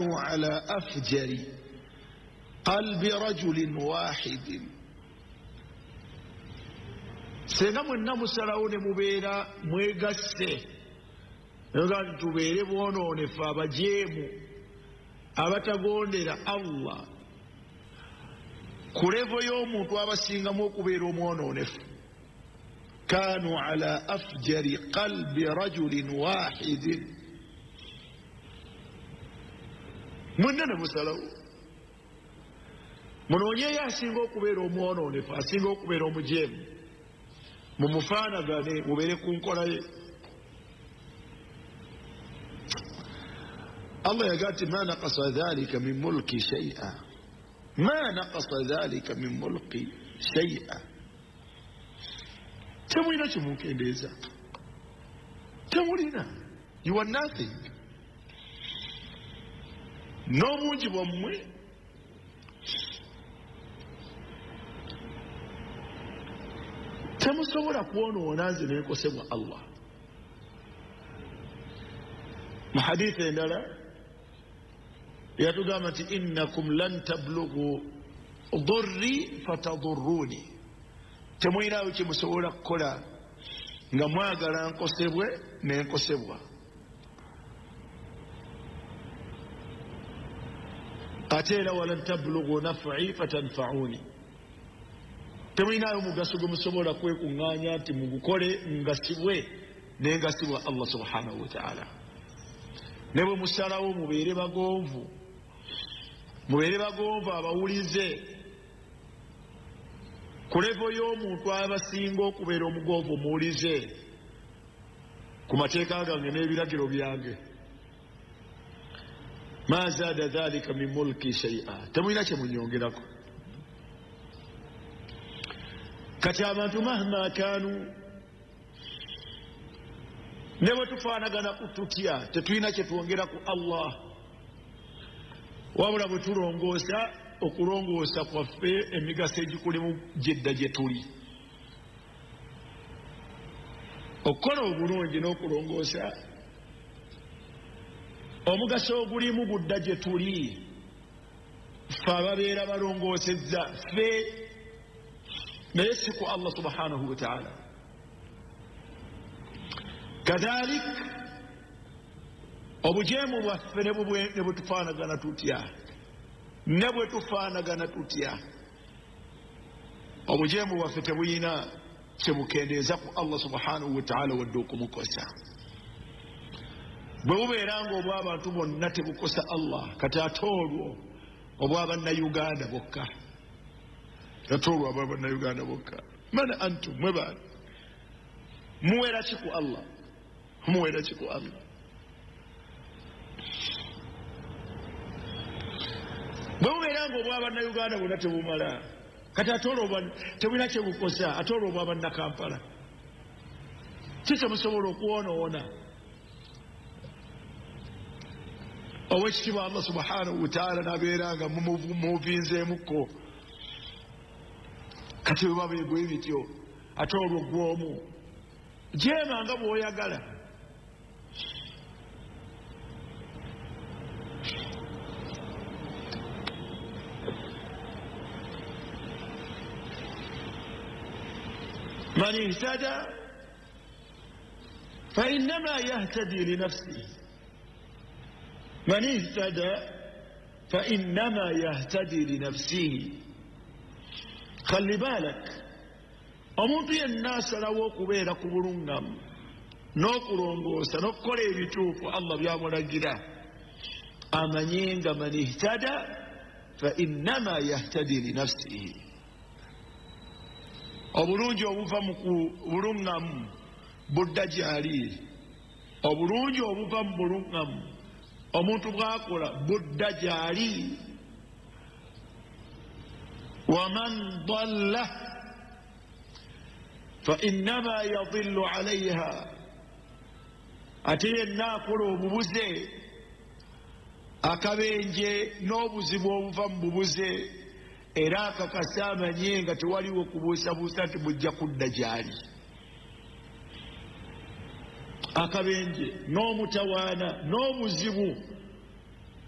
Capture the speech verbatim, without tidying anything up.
كانوا على أفجر قلب رجل واحد سنم النمو سراون مبيرا ميغسي نغان تبيري بونون فابجيمو abatagondera Allah kulevo y'omuntu abasingamu okubeera omwononefu kanu ala afjari qalbi rajulin wahidin mwenna ne musalawo munoonyeyo asinga okubeera omwononefu asinga okubeera omujeemu mumufaanagane mubeere ku nkola ye الله يقول ما نقص ذلك من ملك شيئا ما نقص ذلك من ملك شيئا تموينا ممكن ليزا تموينا you are nothing no موجب ومي تمسورا كونو ونازل يكو سبع الله محديث عندنا yatugamba nti innakum lan tablughu dhurri fatadurruni temwirawo kyemusobola kukola nga mwagala nkosebwe nenkosebwa ate era walan tablughu naf'i fatanfa'uni temwinawo mugaso gwe musobola kwekuŋŋaanya nti mugukole ngasibwe nengasibwa Allah subhanahu wa ta'ala ne bwe musalawo mubeere bagonvu mubeere bagonvu abawulize ku levo y'omuntu abasinga okubeera omugonvu muwulize ku mateeka gange n'ebiragiro byange ma zaada dhalika min mulki shay'a temulina kye munyongerako kati abantu mahma kaanu ne bwe tufaanagana kututya tetulina kye twongera ku Allah wabula bwe tulongoosa okulongoosa kwaffe emigaso egikulimu gyedda gye tuli okukola obulungi n'okulongoosa omugaso ogulimu gudda gye tuli ffe ababeera balongoosezza ffe naye si ku Allah subhanahu wa ta'ala kadhalik obujeemu bwaffe ne bwe tufaanagana tutya ne bwe tufaanagana tutya obujeemu bwaffe tebulina kyebukendeeza ku Allah subhanahu wa ta'ala wadde okumukosa bwe bubeera nga obw'abantu bonna tebukosa Allah kati ate olwo obw'abannayuganda bokka ate olwo obw'abannayuganda bokka mana antum mwe baana muwera ki ku Allah muwera ki ku Allah bwe bubeera nga obw'abannayuganda bonna tebumala kati ate olwo tebulina kyebukosa ate olwo obw'abannakampala ki kyemusobola okuwonaowona owekitiibwa Allah subhanahu wa ta'ala nabeera nga muvinzeemukko kati bwe babeegwa ebityo ate olwo gw'omu jeema nga bw'oyagala من اهتدى فإنما يهتدي لنفسه من اهتدى فإنما يهتدي لنفسه خلي بالك omuntu yenna asalawo okubeera ku bulungamu n'okulongoosa n'okukola ebituufu Allah byamulagira amanye nga man ihtada fa innama yahtadi linafsihi obulungi obuva mu bulungamu budda gyali obulungi obuva mu bulungamu omuntu bw'akola budda gyali waman dalla فإنما يضل عليها أتي الناقل وبوزي akabenje n'obuzibu obuva mu bubuze era akakasamanye nga tewaliwo kubuusabuusa nti bujja kudda gyali akabenje n'omutawaana n'obuzibu